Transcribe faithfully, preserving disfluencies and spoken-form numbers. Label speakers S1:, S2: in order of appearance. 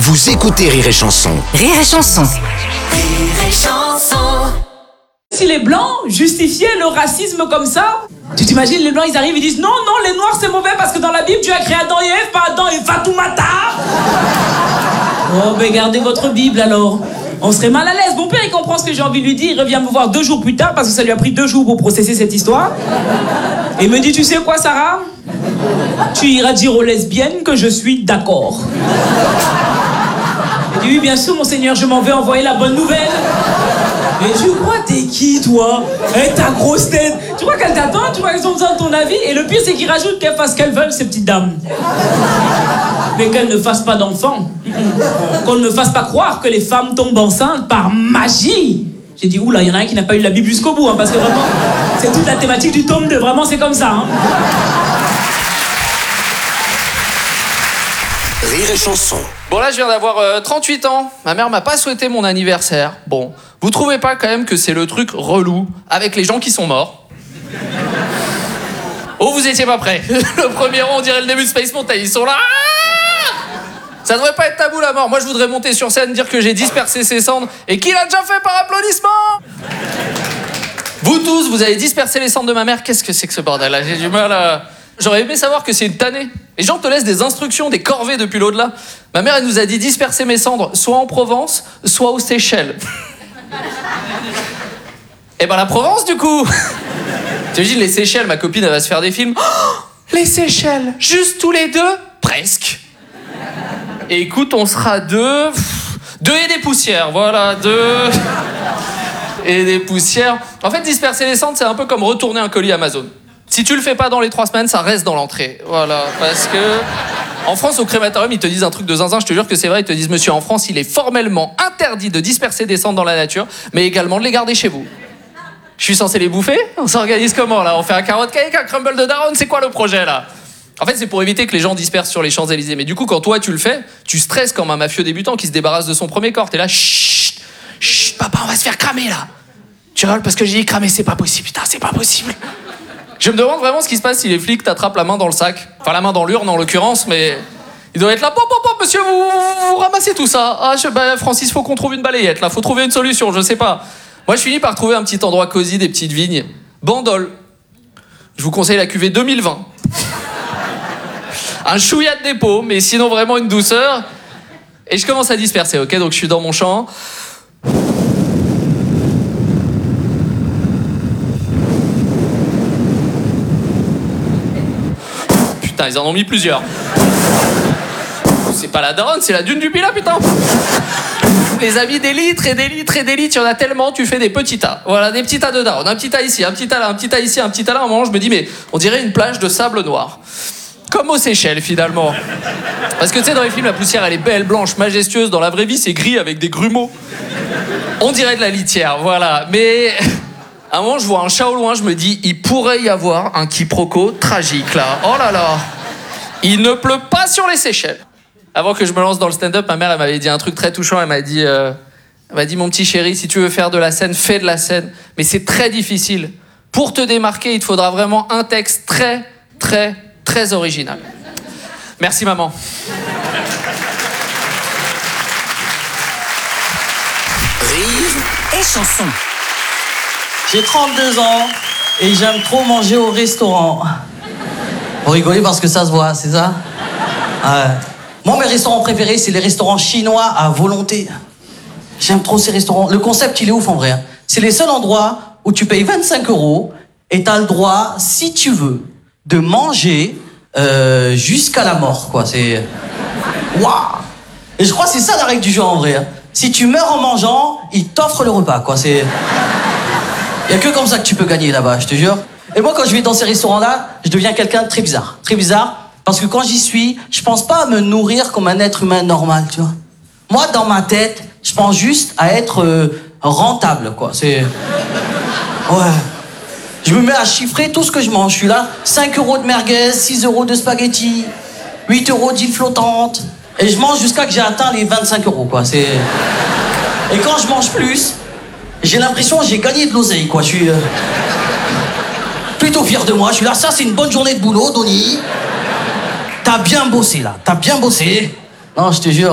S1: Vous écoutez Rire et Chanson.
S2: Rire et Chanson.
S3: Rire et Chanson.
S4: Si les Blancs justifiaient le racisme comme ça, tu t'imagines, les Blancs, ils arrivent, ils disent non, non, les Noirs, c'est mauvais parce que dans la Bible, Dieu a créé Adam et Ève, pas Adam et Fatoumata. Oh, ben gardez votre Bible alors. On serait mal à l'aise. Mon père, il comprend ce que j'ai envie de lui dire. Il revient me voir deux jours plus tard parce que ça lui a pris deux jours pour processer cette histoire. Et il me dit, tu sais quoi, Sarah? Tu iras dire aux lesbiennes que je suis d'accord. Il dit, oui, bien sûr, monseigneur, je m'en vais envoyer la bonne nouvelle. Mais tu crois, t'es qui, toi? Eh, ta grosse tête. Tu crois qu'elle t'attend? Tu crois qu'elles ont besoin de ton avis? Et le pire, c'est qu'ils rajoutent qu'elles fassent ce qu'elles veulent, ces petites dames. Mais qu'elles ne fassent pas d'enfants. Qu'on ne me fasse pas croire que les femmes tombent enceintes par magie. J'ai dit, oula, il y en a un qui n'a pas eu la Bible jusqu'au bout, hein, parce que vraiment, c'est toute la thématique du tome deux. Vraiment, c'est comme ça. Hein.
S1: Rire et Chanson.
S5: Bon là je viens d'avoir euh, trente-huit ans, ma mère m'a pas souhaité mon anniversaire. Bon, vous trouvez pas quand même que c'est le truc relou avec les gens qui sont morts? Oh, vous étiez pas prêts. Le premier rang, on dirait le début de Space Mountain, ils sont là. Ça devrait pas être tabou la mort. Moi je voudrais monter sur scène, dire que j'ai dispersé ses cendres et qu'il a déjà fait par applaudissement. Vous tous, vous avez dispersé les cendres de ma mère. Qu'est-ce que c'est que ce bordel là? J'ai du mal à... J'aurais aimé savoir que c'est une tannée. Les gens te laissent des instructions, des corvées depuis l'au-delà. Ma mère, elle nous a dit disperser mes cendres, soit en Provence, soit aux Seychelles. Eh ben la Provence, du coup. T'imagines les Seychelles, ma copine, elle va se faire des films. Oh, les Seychelles, juste tous les deux? Presque. Et écoute, on sera deux... Deux et des poussières, voilà, deux... Et des poussières. En fait, disperser les cendres, c'est un peu comme retourner un colis Amazon. Si tu le fais pas dans les trois semaines, ça reste dans l'entrée. Voilà, parce que... En France, au crématorium, ils te disent un truc de zinzin, je te jure que c'est vrai, ils te disent, monsieur, en France, il est formellement interdit de disperser des cendres dans la nature, mais également de les garder chez vous. Je suis censé les bouffer? On s'organise comment, là? On fait un carotte cake, un crumble de daronne? C'est quoi le projet, là? En fait, c'est pour éviter que les gens dispersent sur les Champs-Élysées. Mais du coup, quand toi, tu le fais, tu stresses comme un mafieux débutant qui se débarrasse de son premier corps. T'es là, chut, chut, papa, on va se faire cramer, là. Tu rigoles parce que j'ai dit cramer, c'est pas possible, putain, c'est pas possible. Je me demande vraiment ce qui se passe si les flics t'attrapent la main dans le sac. Enfin, la main dans l'urne, en l'occurrence, mais... Ils doivent être là, pop, pop, pop, monsieur, vous, vous, vous ramassez tout ça. Ah, je, bah, Francis, faut qu'on trouve une balayette, là, faut trouver une solution, je sais pas. Moi, je finis par trouver un petit endroit cosy, des petites vignes. Bandol. Je vous conseille la cuvée deux mille vingt. Un chouïa de dépôt, mais sinon vraiment une douceur. Et je commence à disperser, ok? Donc je suis dans mon champ. Putain, ils en ont mis plusieurs. C'est pas la daronne, c'est la dune du Pilat, putain. Les amis, des litres et des litres et des litres, il y en a tellement, tu fais des petits tas. Voilà, des petits tas de daronne. Un petit tas ici, un petit tas là, un petit tas ici, un petit tas là. À un moment, je me dis, mais on dirait une plage de sable noir. Comme aux Seychelles, finalement. Parce que tu sais, dans les films, la poussière, elle est belle, blanche, majestueuse. Dans la vraie vie, c'est gris avec des grumeaux. On dirait de la litière, voilà. Mais à un moment, je vois un chat au loin, je me dis, il pourrait y avoir un quiproquo tragique, là. Oh là là. Il ne pleut pas sur les Seychelles. Avant que je me lance dans le stand-up, ma mère, elle m'avait dit un truc très touchant. Elle m'a dit, euh, elle m'a dit, mon petit chéri, si tu veux faire de la scène, fais de la scène. Mais c'est très difficile. Pour te démarquer, il te faudra vraiment un texte très, très, très original. Merci, maman.
S1: Rire
S2: Et Chanson.
S6: J'ai trente-deux ans et j'aime trop manger au restaurant. Vous rigolez parce que ça se voit, c'est ça? Ouais. Moi, mes restaurants préférés, c'est les restaurants chinois à volonté. J'aime trop ces restaurants. Le concept, il est ouf en vrai. C'est les seuls endroits où tu payes vingt-cinq euros et t'as le droit, si tu veux, de manger euh, jusqu'à la mort, quoi. C'est... Waouh! Et je crois que c'est ça la règle du jeu en vrai. Si tu meurs en mangeant, ils t'offrent le repas, quoi. C'est... Il y a que comme ça que tu peux gagner là-bas, je te jure. Et moi, quand je vais dans ces restaurants-là, je deviens quelqu'un de très bizarre. Très bizarre, parce que quand j'y suis, je pense pas à me nourrir comme un être humain normal, tu vois. Moi, dans ma tête, je pense juste à être euh, rentable, quoi. C'est... Ouais. Je me mets à chiffrer tout ce que je mange. Je suis là, cinq euros de merguez, six euros de spaghettis, huit euros d'île flottante. Et je mange jusqu'à que j'ai atteint les vingt-cinq euros, quoi. C'est... Et quand je mange plus, j'ai l'impression que j'ai gagné de l'oseille, quoi. Je suis... Euh... plutôt fier de moi. Je suis là, ça, c'est une bonne journée de boulot, Donny. T'as bien bossé, là. T'as bien bossé. Non, je te jure.